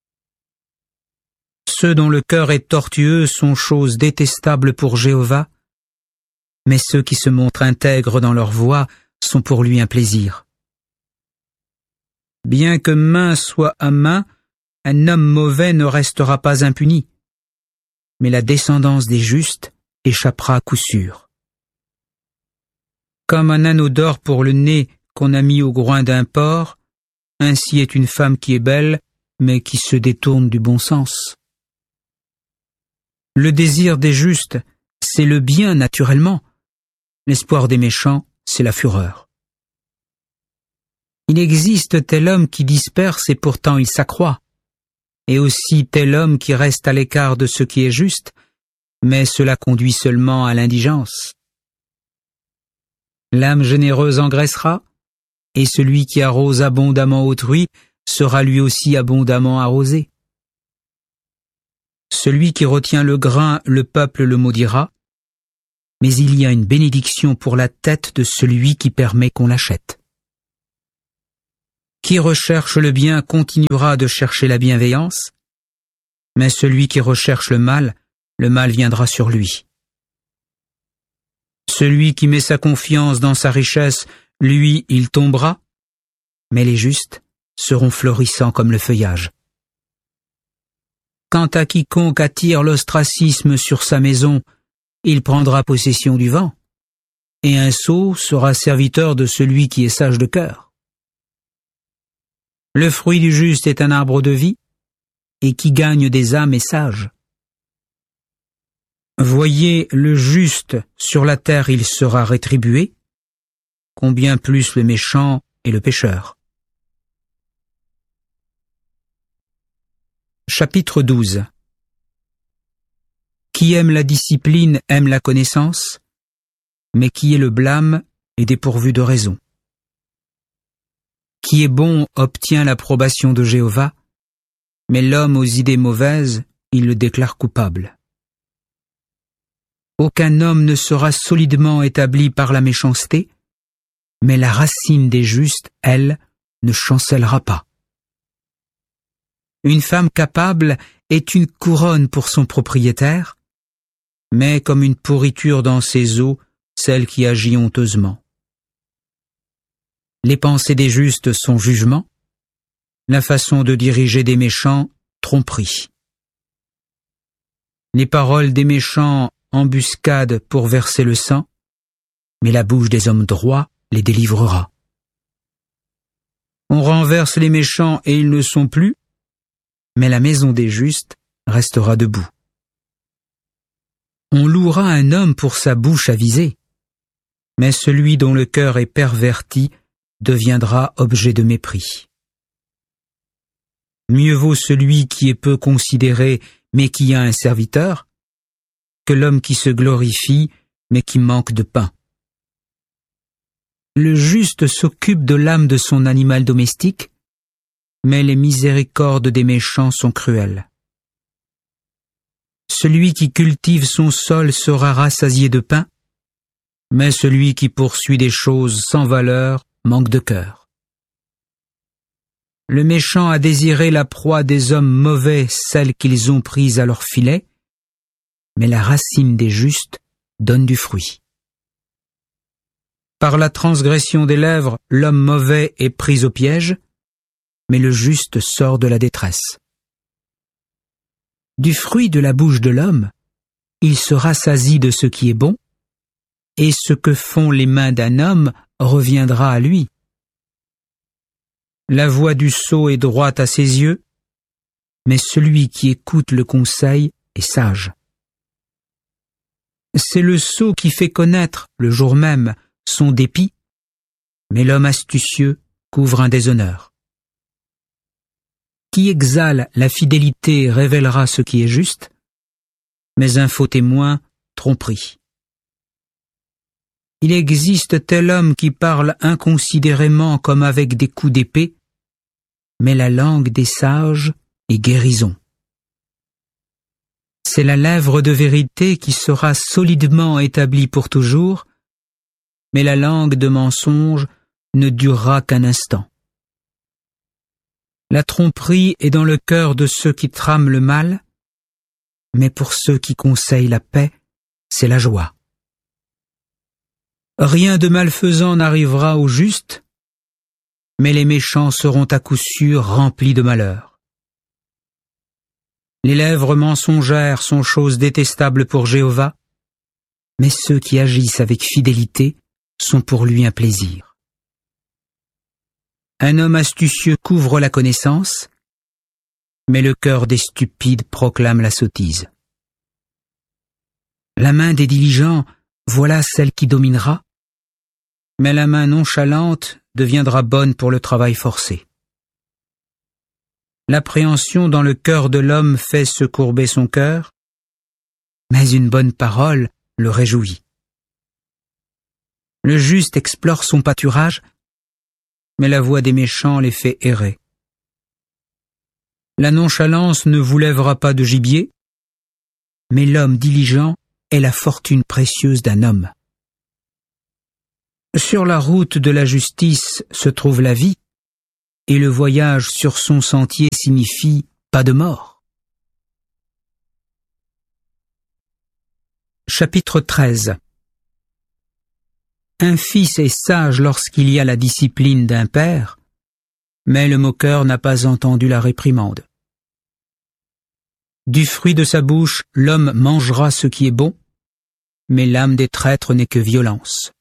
Ceux dont le cœur est tortueux sont choses détestables pour Jéhovah, mais ceux qui se montrent intègres dans leur voie sont pour lui un plaisir. Bien que main soit à main, un homme mauvais ne restera pas impuni, mais la descendance des justes échappera à coup sûr. Comme un anneau d'or pour le nez qu'on a mis au groin d'un porc, ainsi est une femme qui est belle, mais qui se détourne du bon sens. Le désir des justes, c'est le bien naturellement. L'espoir des méchants, c'est la fureur. Il existe tel homme qui disperse et pourtant il s'accroît, et aussi tel homme qui reste à l'écart de ce qui est juste, mais cela conduit seulement à l'indigence. L'âme généreuse engraissera, et celui qui arrose abondamment autrui sera lui aussi abondamment arrosé. Celui qui retient le grain, le peuple le maudira, mais il y a une bénédiction pour la tête de celui qui permet qu'on l'achète. Qui recherche le bien continuera de chercher la bienveillance, mais celui qui recherche le mal, le mal viendra sur lui. Celui qui met sa confiance dans sa richesse, lui, il tombera, mais les justes seront florissants comme le feuillage. Quant à quiconque attire l'ostracisme sur sa maison, il prendra possession du vent, et un sot sera serviteur de celui qui est sage de cœur. Le fruit du juste est un arbre de vie, et qui gagne des âmes est sage. Voyez le juste sur la terre, il sera rétribué, combien plus le méchant et le pécheur. Chapitre douze. Qui aime la discipline aime la connaissance, mais qui est le blâme est dépourvu de raison. Qui est bon obtient l'approbation de Jéhovah, mais l'homme aux idées mauvaises, il le déclare coupable. Aucun homme ne sera solidement établi par la méchanceté, mais la racine des justes, elle, ne chancellera pas. Une femme capable est une couronne pour son propriétaire, mais comme une pourriture dans ses os, celle qui agit honteusement. Les pensées des justes sont jugement, la façon de diriger des méchants, tromperie. Les paroles des méchants, embuscade pour verser le sang, mais la bouche des hommes droits les délivrera. On renverse les méchants et ils ne sont plus, mais la maison des justes restera debout. On louera un homme pour sa bouche avisée, mais celui dont le cœur est perverti deviendra objet de mépris. Mieux vaut celui qui est peu considéré, mais qui a un serviteur, que l'homme qui se glorifie, mais qui manque de pain. Le juste s'occupe de l'âme de son animal domestique, mais les miséricordes des méchants sont cruelles. Celui qui cultive son sol sera rassasié de pain, mais celui qui poursuit des choses sans valeur manque de cœur. Le méchant a désiré la proie des hommes mauvais, celle qu'ils ont prise à leur filet, mais la racine des justes donne du fruit. Par la transgression des lèvres, l'homme mauvais est pris au piège, mais le juste sort de la détresse. Du fruit de la bouche de l'homme, il se rassasie de ce qui est bon, et ce que font les mains d'un homme reviendra à lui. La voix du sot est droite à ses yeux, mais celui qui écoute le conseil est sage. C'est le sot qui fait connaître, le jour même, son dépit, mais l'homme astucieux couvre un déshonneur. Qui exale la fidélité révélera ce qui est juste, mais un faux témoin tromperie. Il existe tel homme qui parle inconsidérément comme avec des coups d'épée, mais la langue des sages est guérison. C'est la lèvre de vérité qui sera solidement établie pour toujours, mais la langue de mensonge ne durera qu'un instant. La tromperie est dans le cœur de ceux qui trament le mal, mais pour ceux qui conseillent la paix, c'est la joie. Rien de malfaisant n'arrivera au juste, mais les méchants seront à coup sûr remplis de malheur. Les lèvres mensongères sont choses détestables pour Jéhovah, mais ceux qui agissent avec fidélité sont pour lui un plaisir. Un homme astucieux couvre la connaissance, mais le cœur des stupides proclame la sottise. La main des diligents, voilà celle qui dominera, mais la main nonchalante deviendra bonne pour le travail forcé. L'appréhension dans le cœur de l'homme fait se courber son cœur, mais une bonne parole le réjouit. Le juste explore son pâturage, mais la voix des méchants les fait errer. La nonchalance ne vous lèvera pas de gibier, mais l'homme diligent est la fortune précieuse d'un homme. Sur la route de la justice se trouve la vie, et le voyage sur son sentier signifie pas de mort. Chapitre treize. Un fils est sage lorsqu'il y a la discipline d'un père, mais le moqueur n'a pas entendu la réprimande. Du fruit de sa bouche, l'homme mangera ce qui est bon, mais l'âme des traîtres n'est que violence.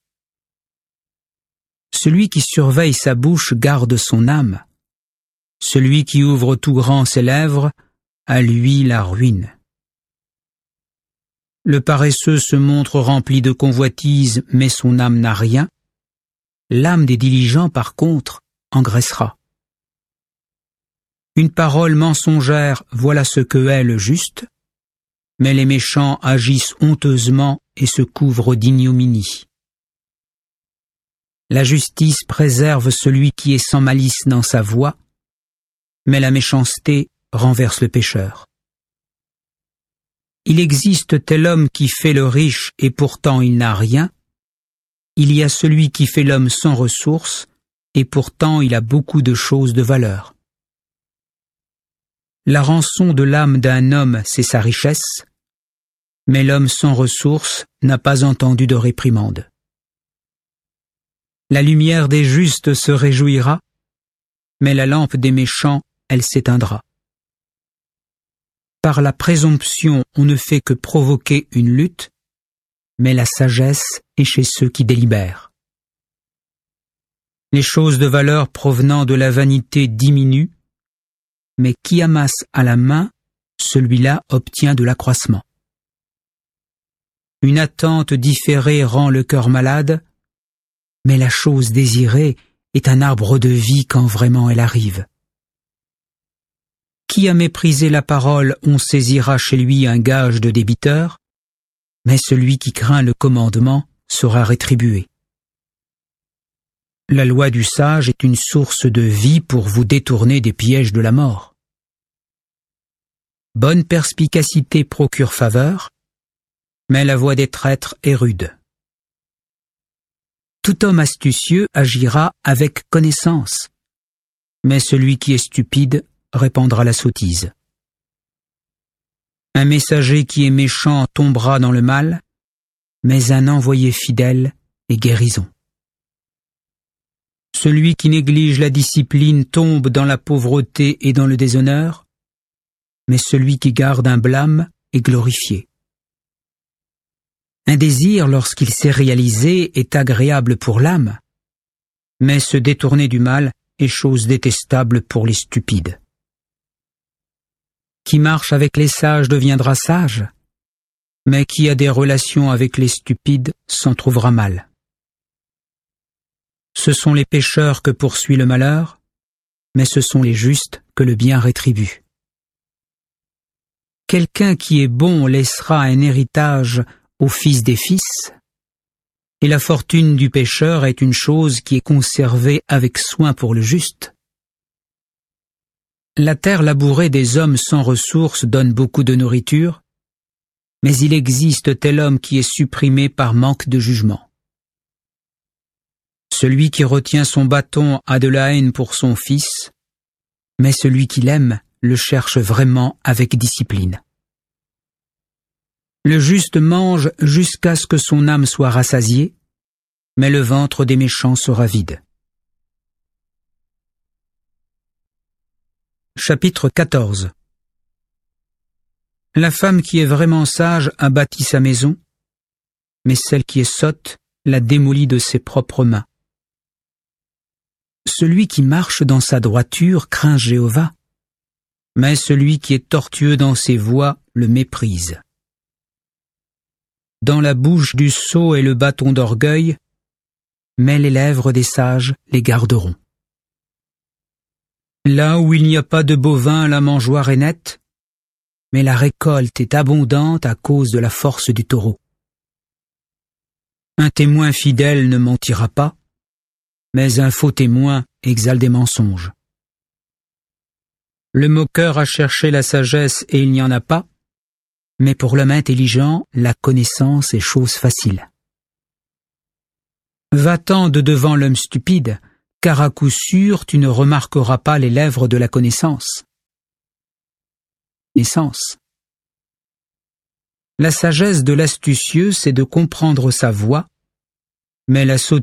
Celui qui surveille sa bouche garde son âme. Celui qui ouvre tout grand ses lèvres, à lui la ruine. Le paresseux se montre rempli de convoitise, mais son âme n'a rien. L'âme des diligents, par contre, engraissera. Une parole mensongère, voilà ce que est le juste, mais les méchants agissent honteusement et se couvrent d'ignominie. La justice préserve celui qui est sans malice dans sa voie, mais la méchanceté renverse le pécheur. Il existe tel homme qui fait le riche et pourtant il n'a rien. Il y a celui qui fait l'homme sans ressources et pourtant il a beaucoup de choses de valeur. La rançon de l'âme d'un homme, c'est sa richesse, mais l'homme sans ressources n'a pas entendu de réprimande. La lumière des justes se réjouira, mais la lampe des méchants, elle s'éteindra. Par la présomption, on ne fait que provoquer une lutte, mais la sagesse est chez ceux qui délibèrent. Les choses de valeur provenant de la vanité diminuent, mais qui amasse à la main, celui-là obtient de l'accroissement. Une attente différée rend le cœur malade, mais la chose désirée est un arbre de vie quand vraiment elle arrive. Qui a méprisé la parole, on saisira chez lui un gage de débiteur, mais celui qui craint le commandement sera rétribué. La loi du sage est une source de vie pour vous détourner des pièges de la mort. Bonne perspicacité procure faveur, mais la voie des traîtres est rude. Tout homme astucieux agira avec connaissance, mais celui qui est stupide répandra la sottise. Un messager qui est méchant tombera dans le mal, mais un envoyé fidèle est guérison. Celui qui néglige la discipline tombe dans la pauvreté et dans le déshonneur, mais celui qui garde un blâme est glorifié. Un désir, lorsqu'il s'est réalisé, est agréable pour l'âme, mais se détourner du mal est chose détestable pour les stupides. Qui marche avec les sages deviendra sage, mais qui a des relations avec les stupides s'en trouvera mal. Ce sont les pécheurs que poursuit le malheur, mais ce sont les justes que le bien rétribue. Quelqu'un qui est bon laissera un héritage au fils des fils, et la fortune du pécheur est une chose qui est conservée avec soin pour le juste. La terre labourée des hommes sans ressources donne beaucoup de nourriture, mais il existe tel homme qui est supprimé par manque de jugement. Celui qui retient son bâton a de la haine pour son fils, mais celui qui l'aime le cherche vraiment avec discipline. Le juste mange jusqu'à ce que son âme soit rassasiée, mais le ventre des méchants sera vide. Chapitre quatorze. La femme qui est vraiment sage a bâti sa maison, mais celle qui est sotte la démolit de ses propres mains. Celui qui marche dans sa droiture craint Jéhovah, mais celui qui est tortueux dans ses voies le méprise. Dans la bouche du sot est le bâton d'orgueil, mais les lèvres des sages les garderont. Là où il n'y a pas de bovins, la mangeoire est nette, mais la récolte est abondante à cause de la force du taureau. Un témoin fidèle ne mentira pas, mais un faux témoin exhale des mensonges. Le moqueur a cherché la sagesse et il n'y en a pas, Mais pour l'homme intelligent, la connaissance est chose facile. Va-t'en de devant l'homme stupide, car à coup sûr tu ne remarqueras pas les lèvres de la connaissance. Naissance. La sagesse de l'astucieux, c'est de comprendre sa voie, mais la sottise